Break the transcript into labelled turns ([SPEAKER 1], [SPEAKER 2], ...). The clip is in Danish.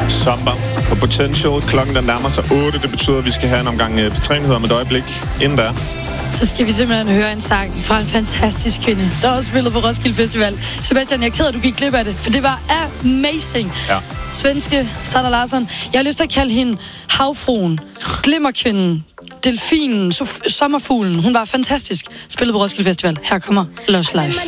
[SPEAKER 1] Sommer på Potential. Klokken den nærmer sig 8. Det betyder, at vi skal have en omgang P3-nyheder om et øjeblik. Inden der.
[SPEAKER 2] Så skal vi simpelthen høre en sang fra en fantastisk kvinde, der også spillede på Roskilde Festival. Sebastian, jeg er ked af, at du gik glip af det, for det var amazing.
[SPEAKER 1] Ja.
[SPEAKER 2] Svenske Sanna Larsson. Jeg har lyst til at kalde hende havfruen, glimmerkvinden, delfinen, sommerfuglen. Hun var fantastisk. Spillede på Roskilde Festival. Her kommer Lush Life.